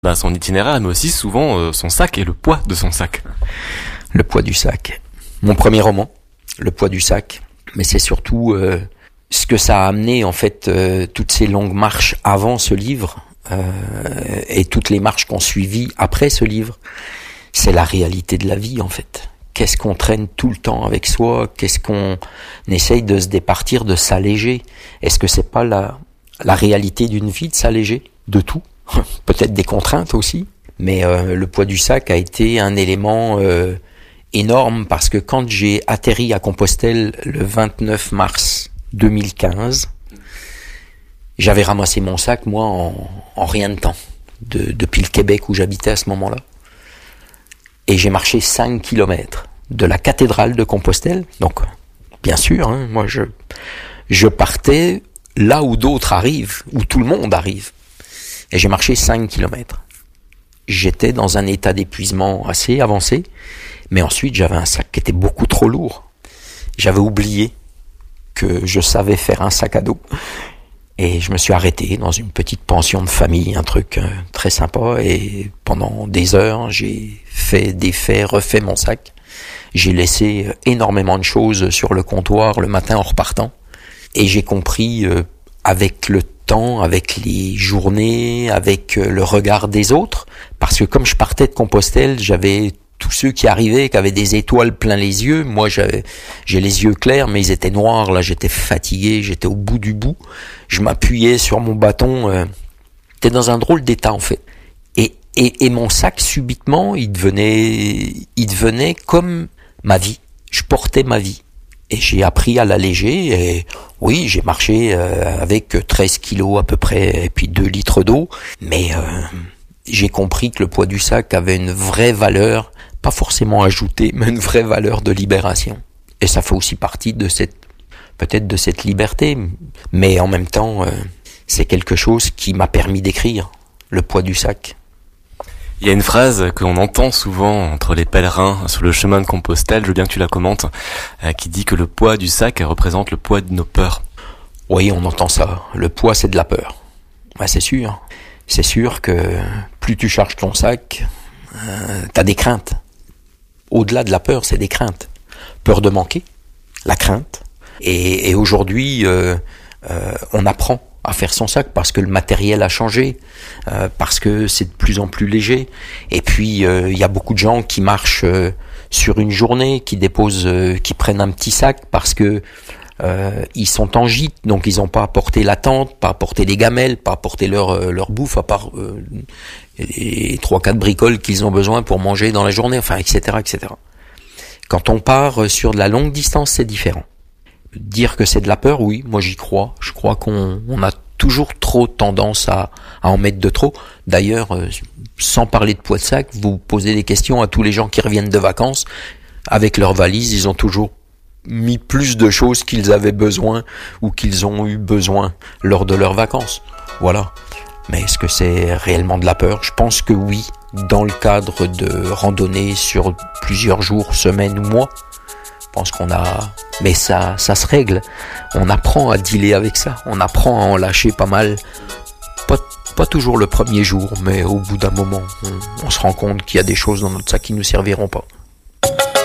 son itinéraire, mais aussi souvent son sac et le poids de son sac. Le poids du sac. Mon premier roman, Le poids du sac. Mais c'est surtout ce que ça a amené, en fait, toutes ces longues marches avant ce livre et toutes les marches qu'on suivit après ce livre. C'est la réalité de la vie, en fait. Qu'est-ce qu'on traîne tout le temps avec soi? Qu'est-ce qu'on essaye de se départir, de s'alléger? Est-ce que c'est pas la réalité d'une vie de s'alléger de tout? Peut-être des contraintes aussi. Mais le poids du sac a été un élément énorme parce que quand j'ai atterri à Compostelle le 29 mars 2015, j'avais ramassé mon sac, moi, en rien de temps, depuis le Québec où j'habitais à ce moment-là. Et j'ai marché 5 kilomètres de la cathédrale de Compostelle. Donc, bien sûr, moi, je partais là où d'autres arrivent, où tout le monde arrive. Et j'ai marché 5 kilomètres. J'étais dans un état d'épuisement assez avancé, mais ensuite j'avais un sac qui était beaucoup trop lourd. J'avais oublié que je savais faire un sac à dos. Et je me suis arrêté dans une petite pension de famille, un truc très sympa. Et pendant des heures, j'ai fait, défait, refait mon sac. J'ai laissé énormément de choses sur le comptoir le matin en repartant. Et j'ai compris avec le temps, avec les journées, avec le regard des autres, parce que comme je partais de Compostelle, j'avais tous ceux qui arrivaient, qui avaient des étoiles plein les yeux. Moi, j'ai les yeux clairs, mais ils étaient noirs. Là, j'étais fatigué, j'étais au bout du bout. Je m'appuyais sur mon bâton. J'étais dans un drôle d'état, en fait. Et mon sac, subitement, il devenait comme ma vie. Je portais ma vie. Et j'ai appris à l'alléger. Et oui, j'ai marché avec 13 kilos à peu près, et puis 2 litres d'eau. Mais j'ai compris que le poids du sac avait une vraie valeur, pas forcément ajoutée, mais une vraie valeur de libération. Et ça fait aussi partie de peut-être de cette liberté. Mais en même temps, c'est quelque chose qui m'a permis d'écrire, le poids du sac. Il y a une phrase que l'on entend souvent entre les pèlerins sur le chemin de Compostelle, je veux bien que tu la commentes, qui dit que le poids du sac représente le poids de nos peurs. Oui, on entend ça. Le poids, c'est de la peur. Ouais, c'est sûr. C'est sûr que plus tu charges ton sac, t'as des craintes. Au-delà de la peur, c'est des craintes. Peur de manquer, la crainte. Et aujourd'hui, on apprend à faire son sac parce que le matériel a changé, parce que c'est de plus en plus léger. Et puis il y a beaucoup de gens qui marchent sur une journée, qui prennent un petit sac parce que ils sont en gîte, donc ils n'ont pas apporté la tente, pas apporté les gamelles, pas apporté leur bouffe, à part les 3-4 bricoles qu'ils ont besoin pour manger dans la journée, enfin, etc., etc. Quand on part sur de la longue distance, c'est différent. Dire que c'est de la peur, oui, moi j'y crois. Je crois qu'on a toujours trop tendance à en mettre de trop. D'ailleurs, sans parler de poids de sac, vous posez des questions à tous les gens qui reviennent de vacances. Avec leur valise, ils ont toujours mis plus de choses qu'ils avaient besoin ou qu'ils ont eu besoin lors de leurs vacances. Voilà. Mais est-ce que c'est réellement de la peur? Je pense que oui, dans le cadre de randonnées sur plusieurs jours, semaines ou mois. Je pense mais ça se règle. On apprend à dealer avec ça. On apprend à en lâcher pas mal. Pas toujours le premier jour, mais au bout d'un moment, on se rend compte qu'il y a des choses dans notre sac qui nous serviront pas.